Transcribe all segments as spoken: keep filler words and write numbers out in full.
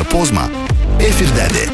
pozma. Efirdədir.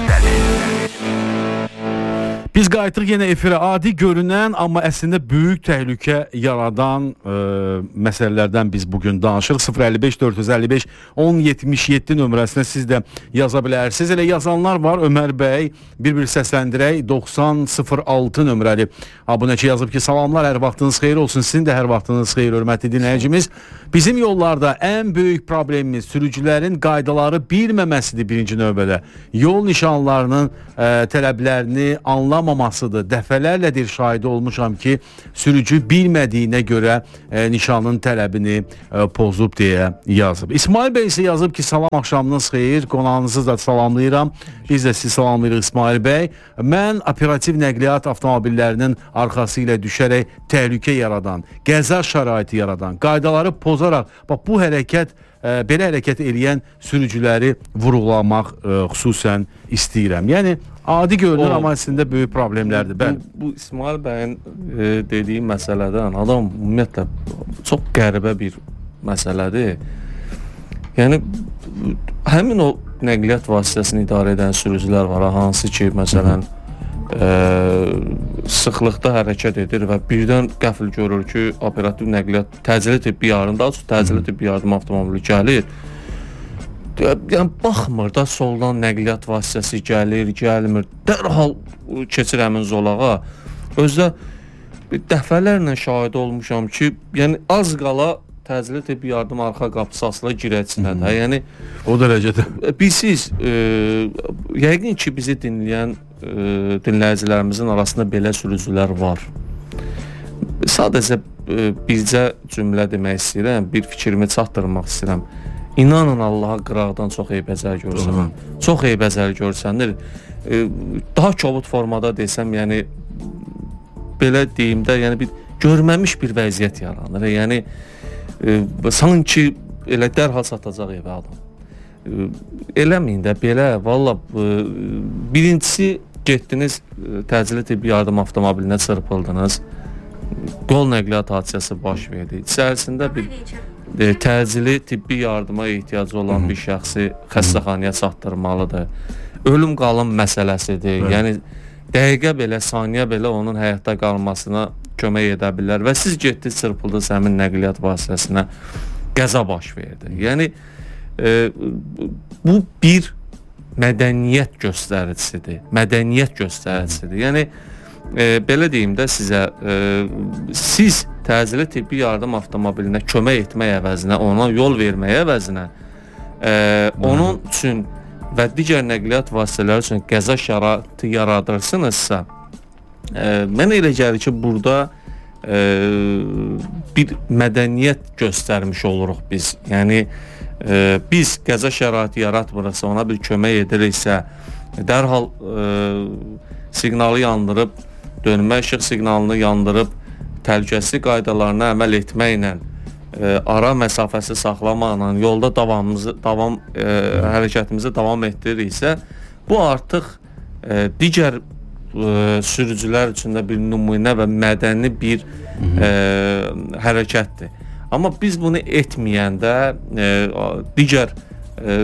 Biz qayıtdıq yenə efirə. Adi görünən, amma əslində böyük təhlükə yaradan e, məsələlərdən biz bugün danışırıq. sıfır əlli beş dörd yüz əlli beş on yetmiş yeddi nömrəsinə siz də yaza bilərsiniz. Elə yazanlar var. Ömər bəy bir-bir səsləndirək. doxsan sıfır altı nömrəli abunəçi yazıb ki, salamlar, hər vaxtınız xeyir olsun. Sizin də hər vaxtınız xeyir, hörmətli dinləyicimiz. Bizim yollarda ən böyük problemimiz sürücülərin qaydaları bilməməsidir birinci növbədə. Yol nişanlarının e, tələblərini anlamamasıdır. Dəfələrlədir şahidi olmuşam ki, sürücü bilmədiyinə görə e, nişanın tələbini e, pozub deyə yazıb. İsmail bəy isə yazıb ki, salam, axşamınız xeyir, qonağınızı da salamlayıram. Biz də sizi salamlayırıq İsmail bəy. Mən operativ nəqliyyat avtomobillərinin arxası ilə düşərək təhlükə yaradan, qəza şəraiti yaradan, qaydaları pozaraq, bax bu hərəkət, e, belə hərəkət eləyən sürücüləri vurğulamaq e, xüsusən istəyirəm. Yəni adi görünür, amma əslində böyük problemlərdir. Bu, bu, bu İsmail bəyin e, dediyi məsələdən adam ümumiyyətlə çox qəribə bir məsələdir. Yəni həmin o nəqliyyat vasitəsini idarə edən sürücülər var, hansı ki, məsələn, e, sıxlıqda hərəkət edir və birdən qəfil görür ki, operativ nəqliyyat təcili tibbi yardım, daha çox təcili tibbi yardım avtomobili gəlir. Yəni baxmır da, soldan nəqliyyat vasitəsi gəlir, gəlmir, dərhal keçir həmin zolağa. Özdə dəfələrlə şahid olmuşam ki, yəni az qala təcili tibbi yardım arxa qapısı asıla girəcsinədir. Hmm. Yəni o dərəcədə. Biz e, yəqin ki, bizi dinləyən e, dinləyicilərimizin arasında belə sürücülər var. Sadəcə e, bircə cümlə demək istəyirəm, bir fikrimi çatdırmaq istəyirəm. İnanın Allaha, qıraqdan çox eybəcər görsənir. Çox eybəcər görsənir. E, daha kobud formada desəm, yəni belə deyim də, yəni bir görməmiş bir vəziyyət yaranır. Yəni e, sanki elə dərhal satacaq evə adam. E, eləməyin də belə, valla e, birincisi getdiniz e, təcili tibbi yardım avtomobilinə çırpıldınız. Qol nəqliyyat hadisəsi baş verdi. İçərisində bir E, təcili tibbi yardıma ehtiyacı olan bir şəxsi xəstəxanaya çatdırmalıdır. Ölüm qalım məsələsidir. Evet. Yəni dəqiqə belə, saniyə belə onun həyatda qalmasına kömək edə bilər və siz getdiniz, çırpıldınız həmin nəqliyyat vasitəsinə, qəza baş verdi. Yəni e, bu bir mədəniyyət göstəricisidir. Mədəniyyət göstəricisidir. Yəni e, belə deyim də sizə, e, siz təcili tibbi yardım avtomobilinə kömək etmək əvəzinə, ona yol vermək əvəzinə, e, onun üçün və digər nəqliyyat vasitələri üçün qəza şəraiti yaradırsınızsa, e, mənə elə gəlir ki, burada e, bir mədəniyyət göstərmiş oluruq biz. Yəni e, biz qəza şəraiti yaratmırıqsa, ona bir kömək ediriksə, dərhal e, siqnalı yandırıb, dönmə işıq siqnalını yandırıb, təhlükəsizlik qaydalarına əməl etməklə, e, ara məsafəsi saxlamaqla yolda davamımızı, davam e, hərəkətimizi davam etdiririksə, bu artıq e, digər e, sürücülər üçün də bir nümunə və mədəni bir e, hərəkətdir. Amma biz bunu etməyəndə e, digər e,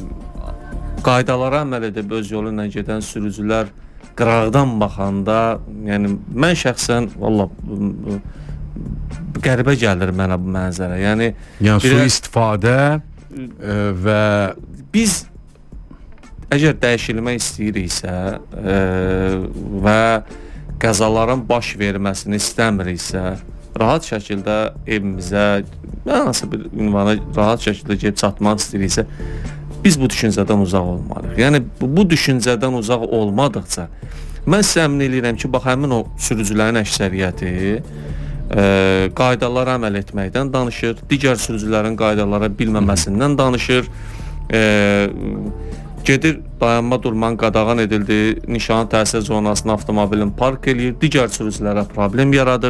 qaydalara əməl edib öz yolu ilə gedən sürücülər qıraqdan baxanda, yəni mən şəxsən valla qəribə gəlir mənə bu mənzərə. Yəni, yəni su istifadə e, və biz əgər dəyişilmək istəyiriksə e, və qəzaların baş verməsini istəmiriksə, rahat şəkildə evimizə, hansı bir ünvana rahat şəkildə gedib çatmaq istəyiriksə, biz bu düşüncədən uzaq olmalıyıq. Yəni bu, bu düşüncədən uzaq olmadıqca, mən sizə əmin edirəm ki, bax həmin o sürücülərin əksəriyyəti e, qaydalara əməl etməkdən danışır, digər sürücülərin qaydalara bilməməsindən danışır, e, gedir, dayanma durman qadağan edildi, nişan təsir zonasına avtomobilin park eləyir, digər sürücülərə problem yaradır,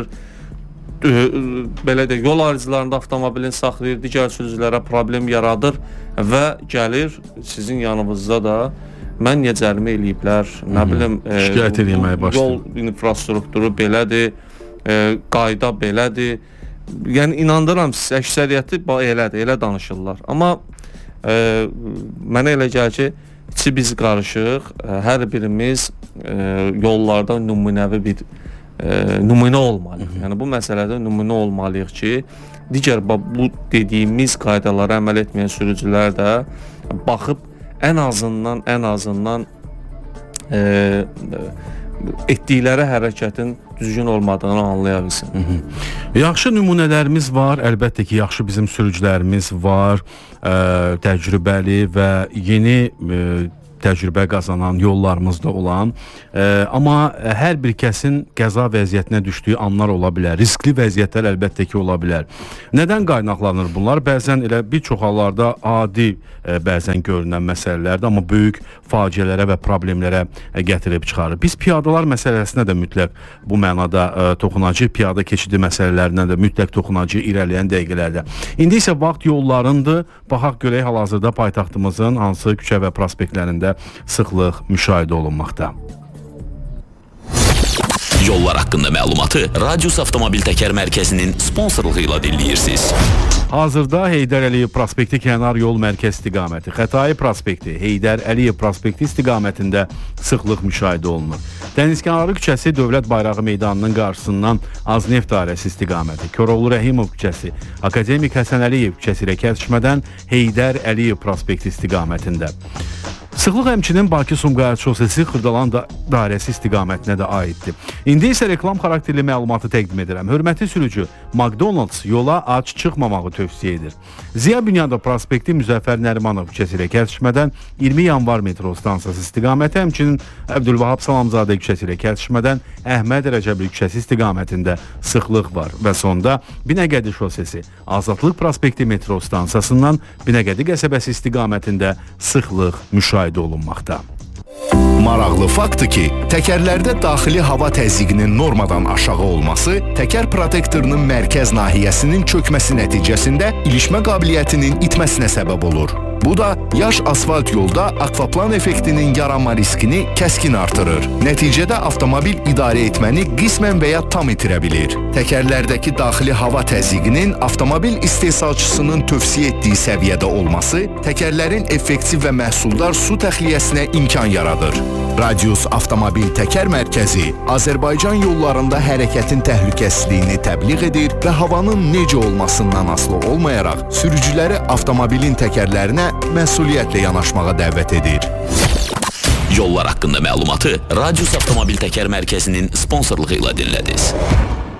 belə də yol ayrıcılarında avtomobilin saxlayır, digər sürücülərə problem yaradır və gəlir sizin yanınızda da mən niyə cərimə eləyiblər, nə bilim, şikayət etməyə başlayır. Yol infrastrukturu belədir, e, qayda belədir. Yəni inandırıram siz, əksəriyyəti elədir, elə danışırlar. Amma e, mənə elə gəlir ki, içi biz qarışıq, e, hər birimiz e, yollarda nümunəvi bir e, nümunə olmalıyıq. Yəni bu məsələdə nümunə olmalıyıq ki, digər bu dediyimiz qaydalara əməl etməyən sürücülər də baxıb ən azından ən azından e, etdikləri hərəkətin düzgün olmadığını anlaya bilsin. Hı -hı. Yaxşı nümunələrimiz var, əlbəttə ki, yaxşı bizim sürücülərimiz var, ə, təcrübəli və yeni ə, təcrübə qazanan yollarımızda olan, ə, amma hər bir kəsin qəza vəziyyətinə düşdüyü anlar ola bilər. Riskli vəziyyətlər əlbəttə ki, ola bilər. Nədən qaynaqlanır bunlar? Bəzən elə bir çox hallarda adi ə, bəzən görünən məsələlərdir, amma böyük faciələrə və problemlərə ə, gətirib çıxarır. Biz piyadalar məsələsinə də mütləq bu mənada ə, toxunacağıq, piyada keçidi məsələlərinə də mütləq toxunacağıq irəliləyən dəqiqələrdə. İndi isə vaxt yollarındır. Baxaq görək hal-hazırda paytaxtımızın hansı küçə və prospektlərində sıxlıq müşahidə olunmaqda. Yollar haqqında məlumatı Radius Avtomobil Təkər Mərkəzinin sponsorluğu ilə dinləyirsiniz. Hazırda Heydər Əliyev prospekti kənar yol mərkəz istiqaməti, Xətai prospekti, Heydər Əliyev prospekti istiqamətində sıxlıq müşahidə olunur. Dənizkənarı küçəsi Dövlət Bayrağı meydanının qarşısından Azneft dairəsi istiqaməti, Koroğlu Rəhimov küçəsi, Akademik Həsən Əliyev küçəsi ilə kəsişmədən Heydər Əliyev prospekti istiqamətində. Sıxlıq həmçinin Bakı-Sumqayıt şosesi Xırdalan da dairəsi istiqamətinə də aiddir. İndi isə reklam xarakterli məlumatı təqdim edirəm. Hörmətli sürücü, McDonald's yola ac çıxmamağı tövsiyə edir. Ziya Bünyadov prospekti Müzəffər Nərimanov küçəsi ilə kəsişmədən iyirmi yanvar metro stansiyası istiqaməti, həmçinin Əbdülvahab Salamzadə küçəsi ilə kəsişmədən Əhməd Rəcəbli küçəsi istiqamətində sıxlıq var. Və sonda Binəqədi şosesi Azadlıq prospekti metro stansiyasından Binəqədi qəsəbəsi istiqamətində sıxlıq müşahidə olunmaqda. Maraqlı faktdır ki, təkərlərdə daxili hava təzyiqinin normadan aşağı olması təkər protektorunun mərkəz nahiyəsinin çökməsi nəticəsində ilişmə qabiliyyətinin itməsinə səbəb olur. Bu da yaş asfalt yolda akvaplan effektinin yaranma riskini kəskin artırır. Nəticədə avtomobil idarə etməni qismən və ya tam itirə bilir. Təkərlərdəki daxili hava təzyiqinin avtomobil istehsalçısının tövsiyə etdiyi səviyyədə olması təkərlərin effektiv və məhsuldar su təxliyəsinə imkan yaradır. Radius Avtomobil Təkər Mərkəzi Azərbaycan yollarında hərəkətin təhlükəsizliyini təbliğ edir və havanın necə olmasından asılı olmayaraq sürücüləri avtomobilin təkərlərinə məsuliyyətlə yanaşmağa dəvət edir. Yollar haqqında məlumatı Radius Avtomobil Təkər Mərkəzinin sponsorluğu ilə dinlədiniz.